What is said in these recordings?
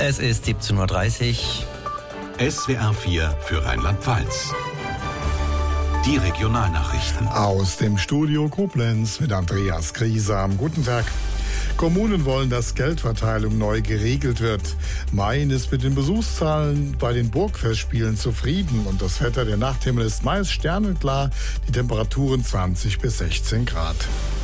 Es ist 17:30 Uhr. SWR 4 für Rheinland-Pfalz. Die Regionalnachrichten. Aus dem Studio Koblenz mit Andreas Griesam. Guten Tag. Kommunen wollen, dass Geldverteilung neu geregelt wird. Main ist mit den Besuchszahlen bei den Burgfestspielen zufrieden und das Wetter, der Nachthimmel ist meist sternenklar, die Temperaturen 20 bis 16 Grad.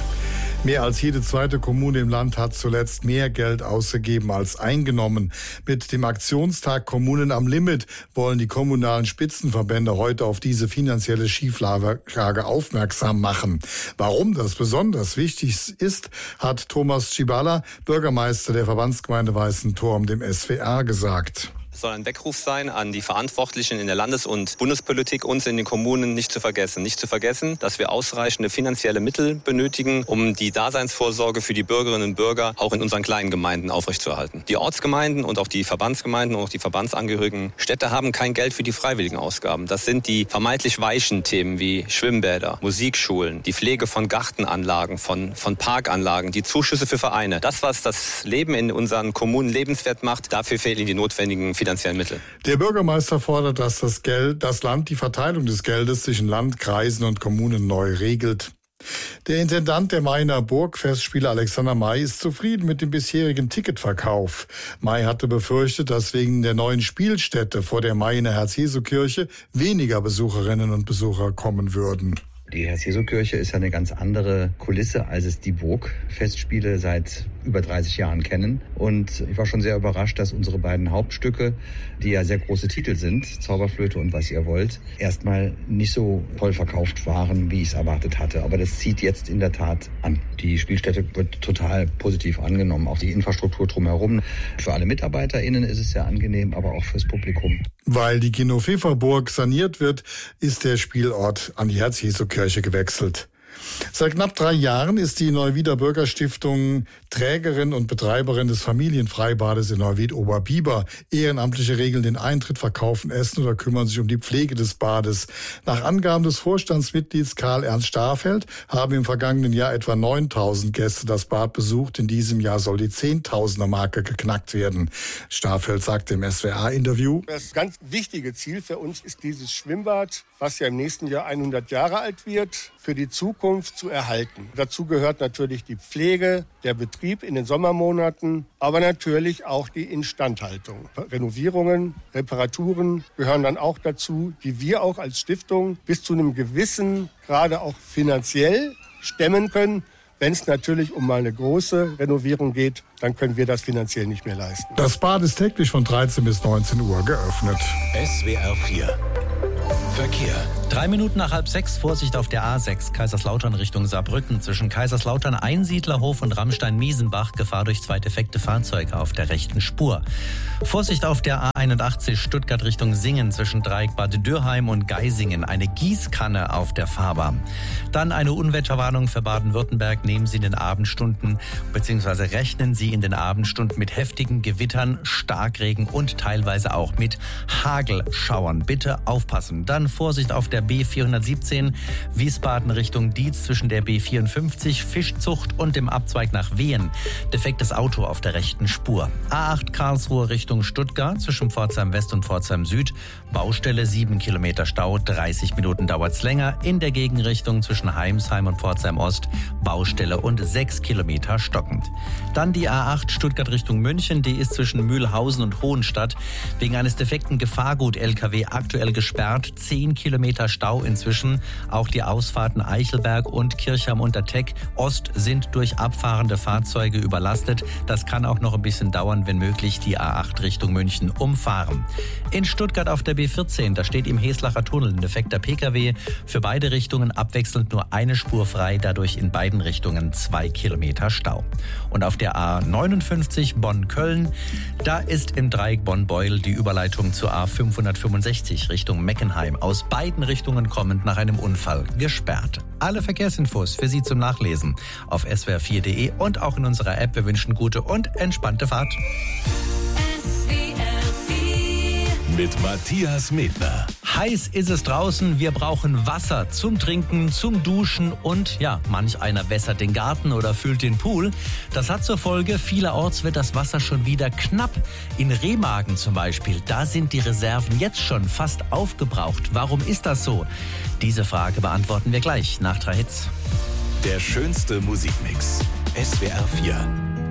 Mehr als jede zweite Kommune im Land hat zuletzt mehr Geld ausgegeben als eingenommen. Mit dem Aktionstag Kommunen am Limit wollen die kommunalen Spitzenverbände heute auf diese finanzielle Schieflage aufmerksam machen. Warum das besonders wichtig ist, hat Thomas Cibala, Bürgermeister der Verbandsgemeinde Weißenturm, dem SWR gesagt. Es soll ein Weckruf sein an die Verantwortlichen in der Landes- und Bundespolitik, uns in den Kommunen nicht zu vergessen. Nicht zu vergessen, dass wir ausreichende finanzielle Mittel benötigen, um die Daseinsvorsorge für die Bürgerinnen und Bürger auch in unseren kleinen Gemeinden aufrechtzuerhalten. Die Ortsgemeinden und auch die Verbandsgemeinden und auch die verbandsangehörigen Städte haben kein Geld für die freiwilligen Ausgaben. Das sind die vermeintlich weichen Themen wie Schwimmbäder, Musikschulen, die Pflege von Gartenanlagen, von Parkanlagen, die Zuschüsse für Vereine. Das, was das Leben in unseren Kommunen lebenswert macht, dafür fehlen die notwendigen finanziellen Mittel. Der Bürgermeister fordert, dass das Land die Verteilung des Geldes zwischen Land, Kreisen und Kommunen neu regelt. Der Intendant der Mainer Burgfestspiele Alexander May ist zufrieden mit dem bisherigen Ticketverkauf. May hatte befürchtet, dass wegen der neuen Spielstätte vor der Mainer Herz-Jesu-Kirche weniger Besucherinnen und Besucher kommen würden. Die Herz-Jesu-Kirche ist ja eine ganz andere Kulisse, als es die Burgfestspiele seit über 30 Jahren kennen. Und ich war schon sehr überrascht, dass unsere beiden Hauptstücke, die ja sehr große Titel sind, Zauberflöte und Was ihr wollt, erstmal nicht so voll verkauft waren, wie ich es erwartet hatte. Aber das zieht jetzt in der Tat an. Die Spielstätte wird total positiv angenommen. Auch die Infrastruktur drumherum. Für alle MitarbeiterInnen ist es sehr angenehm, aber auch fürs Publikum. Weil die Genoveva-Burg saniert wird, ist der Spielort an die Herz-Jesu-Kirche gewechselt. Seit knapp 3 Jahren ist die Neuwieder Bürgerstiftung Trägerin und Betreiberin des Familienfreibades in Neuwied-Oberbiber. Ehrenamtliche regeln den Eintritt, verkaufen Essen oder kümmern sich um die Pflege des Bades. Nach Angaben des Vorstandsmitglieds Karl-Ernst Starfeld haben im vergangenen Jahr etwa 9.000 Gäste das Bad besucht. In diesem Jahr soll die 10.000er-Marke geknackt werden. Starfeld sagte im SWR-Interview: Das ganz wichtige Ziel für uns ist dieses Schwimmbad, was ja im nächsten Jahr 100 Jahre alt wird, für die Zukunft zu erhalten. Dazu gehört natürlich die Pflege, der Betrieb in den Sommermonaten, aber natürlich auch die Instandhaltung. Renovierungen, Reparaturen gehören dann auch dazu, die wir auch als Stiftung bis zu einem gewissen Grade auch finanziell stemmen können. Wenn es natürlich um mal eine große Renovierung geht, dann können wir das finanziell nicht mehr leisten. Das Bad ist täglich von 13 bis 19 Uhr geöffnet. SWR 4 Verkehr. 3 Minuten nach 5:30, Vorsicht auf der A6, Kaiserslautern Richtung Saarbrücken. Zwischen Kaiserslautern Einsiedlerhof und Rammstein-Miesenbach, Gefahr durch 2 defekte Fahrzeuge auf der rechten Spur. Vorsicht auf der A81, Stuttgart Richtung Singen, zwischen Dreieck Bad Dürheim und Geisingen. Eine Gießkanne auf der Fahrbahn. Dann eine Unwetterwarnung für Baden-Württemberg. Nehmen Sie in den Abendstunden, bzw. rechnen Sie in den Abendstunden mit heftigen Gewittern, Starkregen und teilweise auch mit Hagelschauern. Bitte aufpassen. Dann Vorsicht auf der B417 Wiesbaden Richtung Dietz zwischen der B54 Fischzucht und dem Abzweig nach Wehen. Defektes Auto auf der rechten Spur. A8 Karlsruhe Richtung Stuttgart zwischen Pforzheim West und Pforzheim Süd. Baustelle, 7 Kilometer Stau, 30 Minuten dauert's länger. In der Gegenrichtung zwischen Heimsheim und Pforzheim Ost Baustelle und 6 Kilometer stockend. Dann die A8 Stuttgart Richtung München. Die ist zwischen Mühlhausen und Hohenstadt wegen eines defekten Gefahrgut-LKW aktuell gesperrt. 10 Kilometer Stau inzwischen. Auch die Ausfahrten Eichelberg und Kirchheim unter Teck Ost sind durch abfahrende Fahrzeuge überlastet. Das kann auch noch ein bisschen dauern, wenn möglich die A8 Richtung München umfahren. In Stuttgart auf der B14, da steht im Heslacher Tunnel ein defekter Pkw. Für beide Richtungen abwechselnd nur eine Spur frei, dadurch in beiden Richtungen 2 Kilometer Stau. Und auf der A59 Bonn-Köln, da ist im Dreieck Bonn-Beuel die Überleitung zur A565 Richtung Meckenheim. Aus beiden Richtungen kommend nach einem Unfall gesperrt. Alle Verkehrsinfos für Sie zum Nachlesen auf swr4.de und auch in unserer App. Wir wünschen gute und entspannte Fahrt. mit Matthias Medner. Heiß ist es draußen, wir brauchen Wasser zum Trinken, zum Duschen und ja, manch einer wässert den Garten oder füllt den Pool. Das hat zur Folge, vielerorts wird das Wasser schon wieder knapp. In Remagen zum Beispiel, da sind die Reserven jetzt schon fast aufgebraucht. Warum ist das so? Diese Frage beantworten wir gleich nach 3 Hits. Der schönste Musikmix. SWR 4.